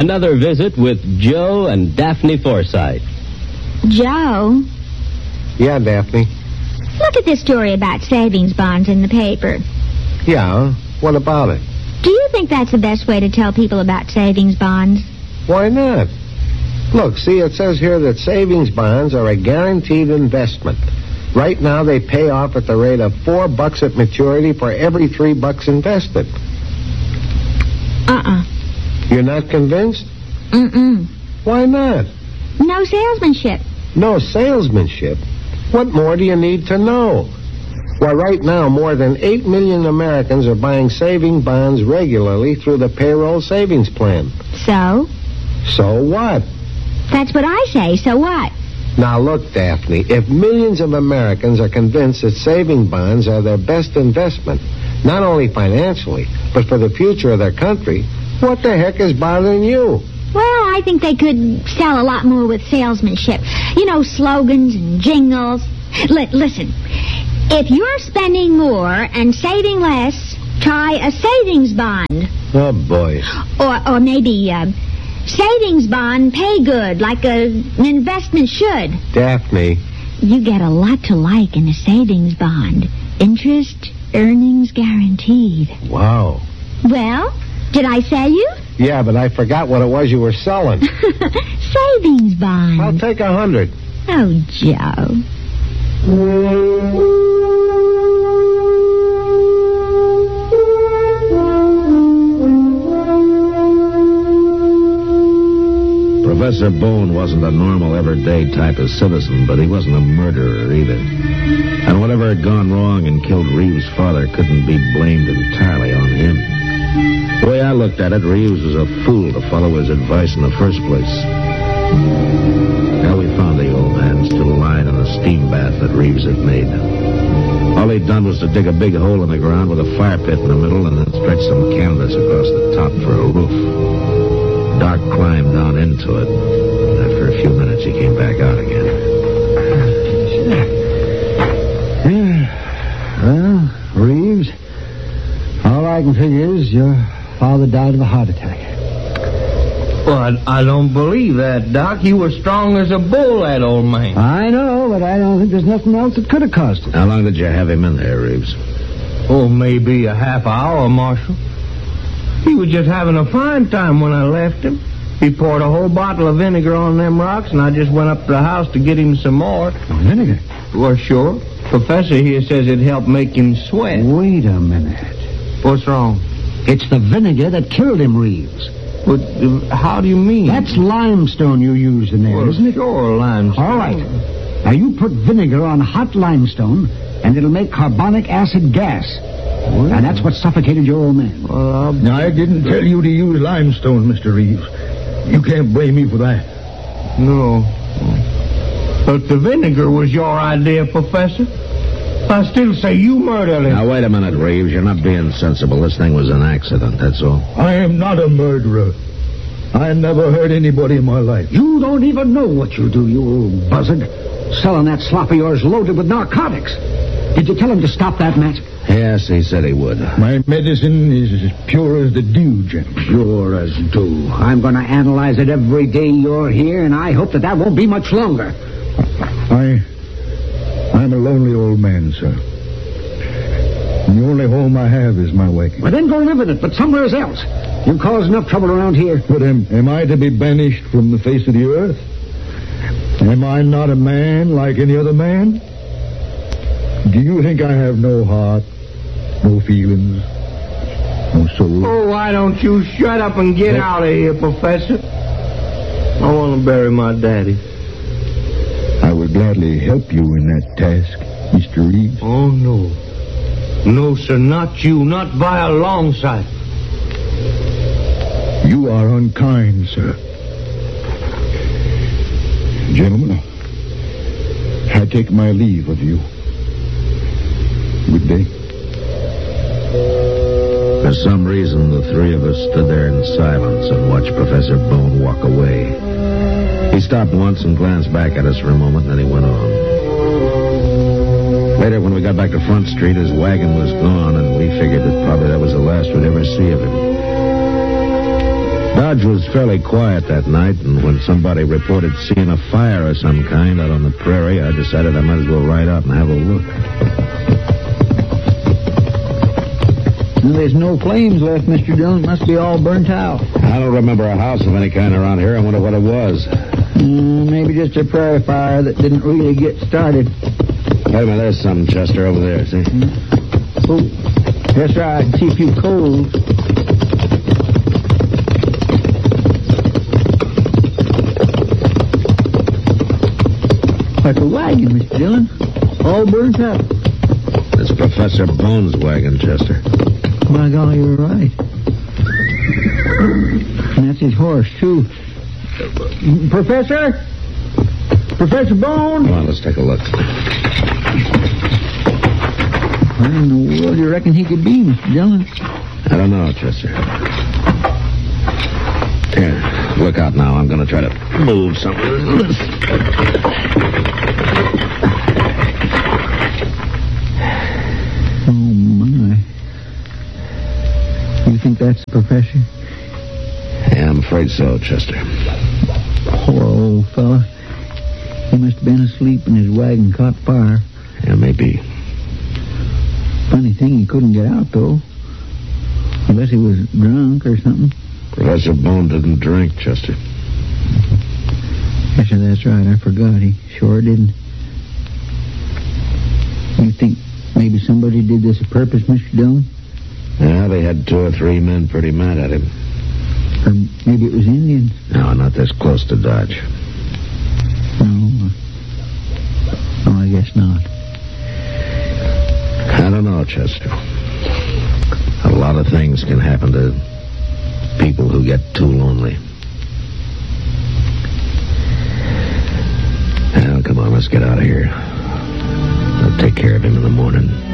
Another visit with Joe and Daphne Forsythe. Joe? Yeah, Daphne. Look at this story about savings bonds in the paper. Yeah, what about it? Do you think that's the best way to tell people about savings bonds? Why not? Look, see, it says here that savings bonds are a guaranteed investment. Right now, they pay off at the rate of $4 at maturity for every $3 invested. You're not convinced? Mm-mm. Why not? No salesmanship. No salesmanship? What more do you need to know? Well, right now, more than 8 million Americans are buying saving bonds regularly through the payroll savings plan. So? So what? That's what I say. So what? Now, look, Daphne, if millions of Americans are convinced that saving bonds are their best investment, not only financially, but for the future of their country, what the heck is bothering you? Well, I think they could sell a lot more with salesmanship. You know, slogans and jingles. Listen, if you're spending more and saving less, try a savings bond. Oh, boy. Or maybe savings bond pay good, like an investment should. Daphne. You get a lot to like in a savings bond. Interest, earnings guaranteed. Wow. Well, did I sell you? Yeah, but I forgot what it was you were selling. Savings bond. I'll take 100. Oh, Joe. Professor Bone wasn't a normal, everyday type of citizen, but he wasn't a murderer either. And whatever had gone wrong and killed Reeves' father couldn't be blamed entirely on him. The way I looked at it, Reeves was a fool to follow his advice in the first place. Well, we found the old man still lying in the steam bath that Reeves had made. All he'd done was to dig a big hole in the ground with a fire pit in the middle and then stretch some canvas across the top for a roof. Doc climbed down into it. After a few minutes, he came back out again. Well, Reeves, all I can figure is your father died of a heart attack. Well, I don't believe that, Doc. He was strong as a bull, that old man. I know, but I don't think there's nothing else that could have caused it. How long did you have him in there, Reeves? Oh, maybe a half hour, Marshal. He was just having a fine time when I left him. He poured a whole bottle of vinegar on them rocks, and I just went up to the house to get him some more. Vinegar? Well, sure. Professor here says it helped make him sweat. Wait a minute. What's wrong? It's the vinegar that killed him, Reeves. But how do you mean? That's limestone you used in there, well, isn't it? Sure, limestone. All right. Now, you put vinegar on hot limestone, and it'll make carbonic acid gas. Well, and that's what suffocated your old man. Well, Now, I didn't tell you to use limestone, Mr. Reeves. You can't blame me for that. No. But the vinegar was your idea, Professor. I still say you murdered him. Now, wait a minute, Reeves. You're not being sensible. This thing was an accident, that's all. I am not a murderer. I never hurt anybody in my life. You don't even know what you do, you old buzzard. Selling that slop of yours loaded with narcotics. Did you tell him to stop that, Matt? Yes, he said he would. My medicine is as pure as the dew, gentlemen. Pure as dew. I'm going to analyze it every day you're here, and I hope that won't be much longer. I'm a lonely old man, sir. And the only home I have is my wagon. Well, then go live in it, but somewhere else. You've caused enough trouble around here. But am I to be banished from the face of the earth? Am I not a man like any other man? Do you think I have no heart, no feelings, no soul? Oh, why don't you shut up and get out of here, Professor? I want to bury my daddy. I would gladly help you in that task, Mr. Reeves. Oh, no. No, sir, not you. Not by a long sight. You are unkind, sir. Gentlemen, I take my leave of you. Good day. For some reason, the three of us stood there in silence and watched Professor Bone walk away. He stopped once and glanced back at us for a moment, and then he went on. Later, when we got back to Front Street, his wagon was gone, and we figured that probably that was the last we'd ever see of him. Dodge was fairly quiet that night, and when somebody reported seeing a fire of some kind out on the prairie, I decided I might as well ride out and have a look. Well, there's no flames left, Mr. Dillon. It must be all burnt out. I don't remember a house of any kind around here. I wonder what it was. Maybe just a prairie fire that didn't really get started. Wait a minute, there's something, Chester, over there, see? Oh, that's right. I can see a few coals. Like a wagon, Mr. Dillon. All burnt up. It's Professor Bones' wagon, Chester. My golly, you're right. And that's his horse, too. Professor? Professor Bone? Come on, let's take a look. Where in the world do you reckon he could be, Mr. Dillon? I don't know, Chester. Here, look out now. I'm going to try to move something. Oh, my. You think that's the professor? Yeah, I'm afraid so, Chester. Poor old fella. He must have been asleep and his wagon caught fire. Yeah, maybe. Funny thing, he couldn't get out, though. Unless he was drunk or something. Professor Bone didn't drink, Chester. Yes, sir, that's right. I forgot. He sure didn't. You think maybe somebody did this on purpose, Mr. Dillon? Yeah, they had 2 or 3 men pretty mad at him. Or maybe it was Indians. No, not this close to Dodge. No, I guess not. I don't know, Chester. A lot of things can happen to people who get too lonely. Well, come on, let's get out of here. I'll take care of him in the morning.